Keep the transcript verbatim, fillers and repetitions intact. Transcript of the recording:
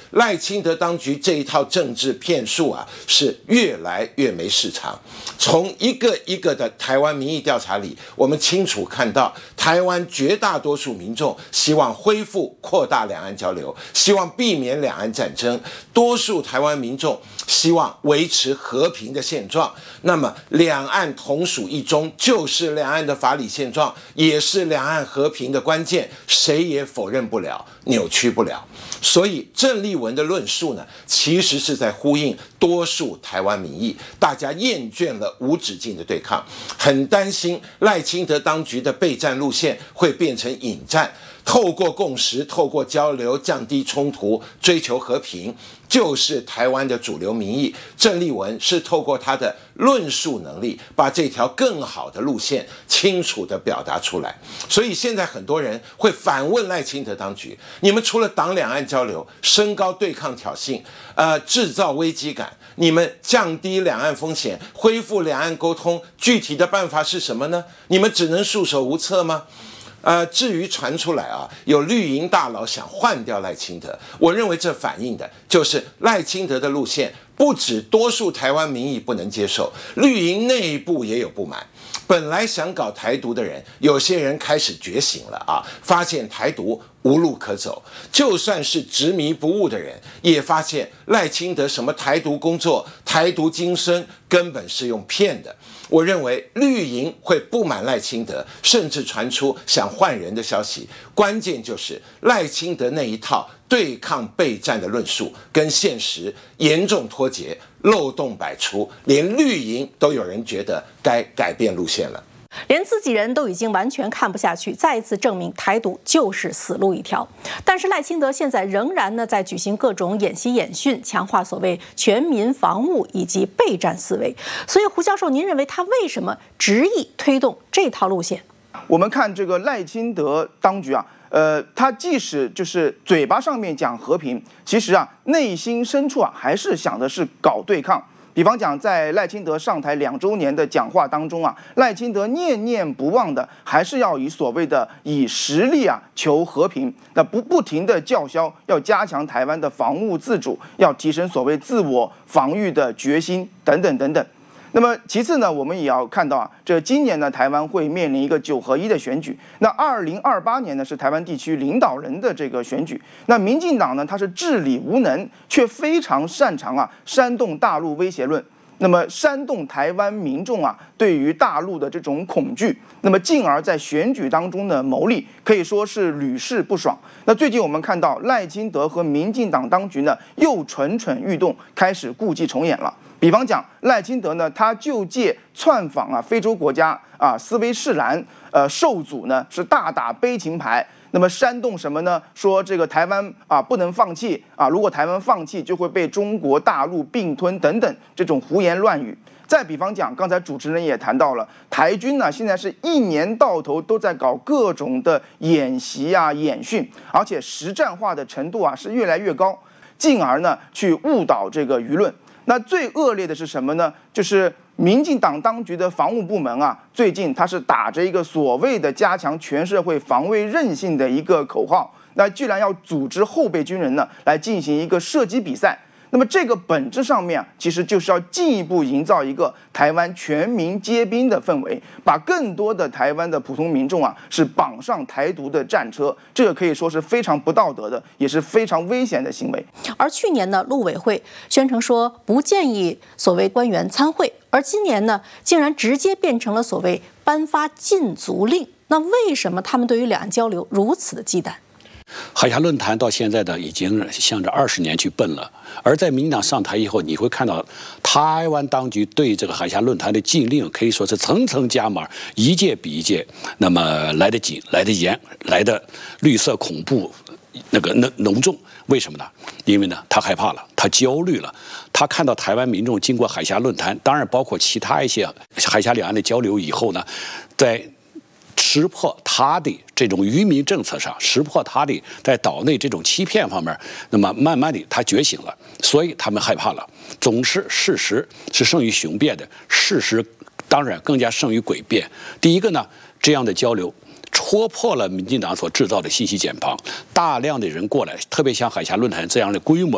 赖清德当局这一套政治骗术啊，是越来越没市场。从一个一个的台湾民意调查里，我们清楚看到，台湾绝大多数民众希望恢复扩大两岸交流，希望避免两岸战争，多数台湾民众希望维持和平的现状。那么两岸同属一中，就是两岸的法理现状，也是两岸和平的关键，谁也否认不了，扭曲不了。所以郑丽文的论述呢，其实是在呼应多数台湾民意，大家厌倦了无止境的对抗，很担心赖清德当局的备战路线会变成引战，透过共识，透过交流，降低冲突，追求和平，就是台湾的主流民意。郑丽文是透过他的论述能力，把这条更好的路线清楚地表达出来。所以现在很多人会反问赖清德当局：你们除了挡两岸交流、升高对抗挑衅、呃制造危机感，你们降低两岸风险、恢复两岸沟通，具体的办法是什么呢？你们只能束手无策吗？呃，至于传出来啊，有绿营大佬想换掉赖清德，我认为这反映的就是赖清德的路线不止多数台湾民意不能接受，绿营内部也有不满。本来想搞台独的人，有些人开始觉醒了啊，发现台独无路可走。就算是执迷不悟的人，也发现赖清德什么台独工作、台独精神根本是用骗的。我认为绿营会不满赖清德，甚至传出想换人的消息。关键就是赖清德那一套对抗备战的论述跟现实严重脱节，漏洞百出，连绿营都有人觉得该改变路线了。 连自己人都已经完全看不下去，再一次证明台独就是死路一条。但是赖清德现在仍然呢在举行各种演习演训，强化所谓全民防务以及备战思维。所以胡教授，您认为他为什么执意推动这套路线？ 我们看这个赖清德当局啊，呃，他即使就是嘴巴上面讲和平，其实啊内心深处啊还是想的是搞对抗。比方讲，在赖清德上台两周年的讲话当中啊，赖清德念念不忘的还是要以所谓的以实力啊求和平，那不不停的叫嚣要加强台湾的防务自主，要提升所谓自我防御的决心等等等等。那么其次呢，我们也要看到啊，这今年呢，台湾会面临一个九合一的选举。那二零二八年呢，是台湾地区领导人的这个选举。那民进党呢，它是治理无能，却非常擅长啊煽动大陆威胁论。那么煽动台湾民众啊对于大陆的这种恐惧，那么进而在选举当中的牟利，可以说是屡试不爽。那最近我们看到赖清德和民进党当局呢又蠢蠢欲动，开始故伎重演了。比方讲，赖清德呢，他就借窜访啊非洲国家啊斯威士兰，呃受阻呢是大打悲情牌。那么煽动什么呢？说这个台湾啊不能放弃啊，如果台湾放弃，就会被中国大陆并吞等等这种胡言乱语。再比方讲，刚才主持人也谈到了，台军呢现在是一年到头都在搞各种的演习啊、演训，而且实战化的程度啊是越来越高，进而呢去误导这个舆论。那最恶劣的是什么呢？就是民进党当局的防务部门啊，最近他是打着一个所谓的加强全社会防卫韧性的一个口号，那居然要组织后备军人呢来进行一个射击比赛。那么这个本质上面啊，其实就是要进一步营造一个台湾全民皆兵的氛围，把更多的台湾的普通民众啊是绑上台独的战车，这个可以说是非常不道德的，也是非常危险的行为。 而去年呢，陆委会宣称说不建议所谓官员参会，而今年呢，竟然直接变成了所谓颁发禁足令。那为什么他们对于两岸交流如此的忌惮？ 海峡论坛到现在的已经向着二十年去奔了，而在民进党上台以后，你会看到台湾当局对这个海峡论坛的禁令可以说是层层加码，一届比一届那么来得紧、来得严、来得绿色恐怖那个浓浓重。为什么呢？因为呢，他害怕了，他焦虑了，他看到台湾民众经过海峡论坛，当然包括其他一些海峡两岸的交流以后呢，在识破他的这种愚民政策上，识破他的在岛内这种欺骗方面，那么慢慢的他觉醒了，所以他们害怕了。总是事实是胜于雄辩的，事实当然更加胜于诡辩。第一个呢，这样的交流戳破了民进党所制造的信息茧房，大量的人过来，特别像海峡论坛这样的规模